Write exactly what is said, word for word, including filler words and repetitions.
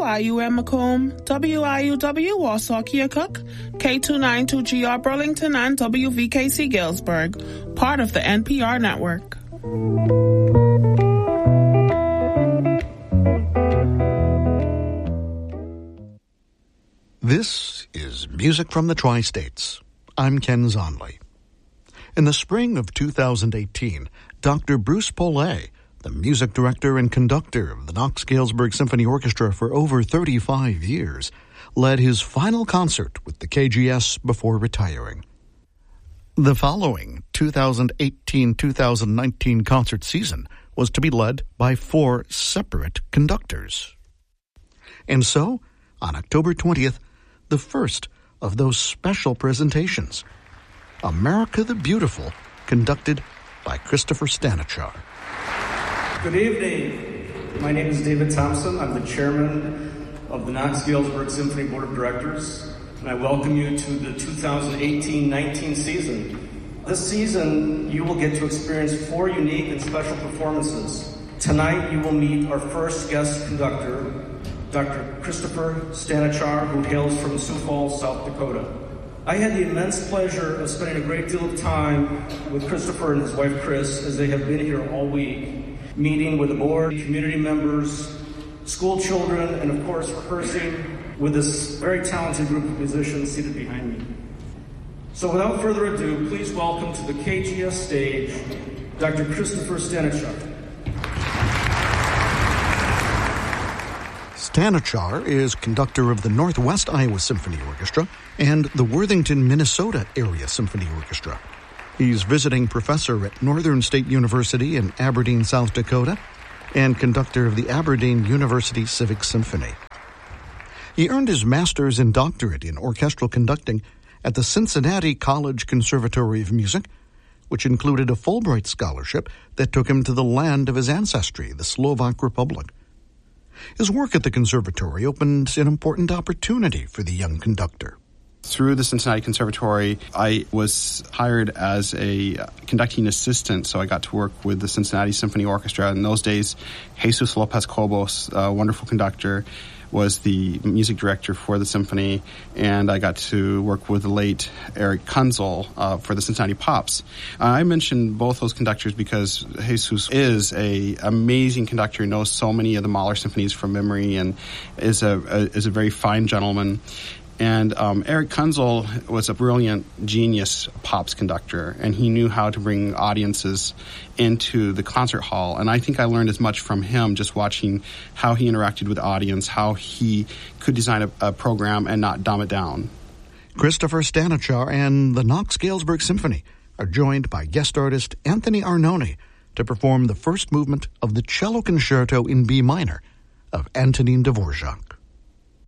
I U M Macomb, W I U W Warsaw Keokuk, K two ninety-two G R Burlington, and W V K C Galesburg, part of the N P R network. This is Music from the Tri-States. I'm Ken Zonley. In the spring of two thousand eighteen, Doctor Bruce Polet, the music director and conductor of the Knox-Galesburg Symphony Orchestra for over thirty-five years, led his final concert with the K G S before retiring. The following two thousand eighteen two thousand nineteen concert season was to be led by four separate conductors. And so, on October twentieth, the first of those special presentations, America the Beautiful, conducted by Christopher Stanichar. Good evening. My name is David Thompson. I'm the chairman of the Knox-Galesburg Symphony Board of Directors, and I welcome you to the two thousand eighteen nineteen season. This season, you will get to experience four unique and special performances. Tonight, you will meet our first guest conductor, Doctor Christopher Stanichar, who hails from Sioux Falls, South Dakota. I had the immense pleasure of spending a great deal of time with Christopher and his wife Chris as they have been here all week, meeting with the board, community members, school children, and of course rehearsing with this very talented group of musicians seated behind me. So without further ado, please welcome to the K G S stage, Doctor Christopher Stanichar. Stanichar is conductor of the Northwest Iowa Symphony Orchestra and the Worthington, Minnesota Area Symphony Orchestra. He's visiting professor at Northern State University in Aberdeen, South Dakota, and conductor of the Aberdeen University Civic Symphony. He earned his master's and doctorate in orchestral conducting at the Cincinnati College Conservatory of Music, which included a Fulbright scholarship that took him to the land of his ancestry, the Slovak Republic. His work at the conservatory opened an important opportunity for the young conductor. Through the Cincinnati Conservatory, I was hired as a conducting assistant, so I got to work with the Cincinnati Symphony Orchestra. In those days, Jesus Lopez Cobos, a wonderful conductor, was the music director for the symphony, and I got to work with the late Eric Kunzel uh, for the Cincinnati Pops. Uh, I mentioned both those conductors because Jesus is a amazing conductor, knows so many of the Mahler symphonies from memory, and is a, a is a very fine gentleman. And um, Eric Kunzel was a brilliant genius pops conductor, and he knew how to bring audiences into the concert hall. And I think I learned as much from him just watching how he interacted with the audience, how he could design a, a program and not dumb it down. Christopher Stanichar and the Knox-Galesburg Symphony are joined by guest artist Anthony Arnone to perform the first movement of the Cello Concerto in B minor of Antonin Dvorak.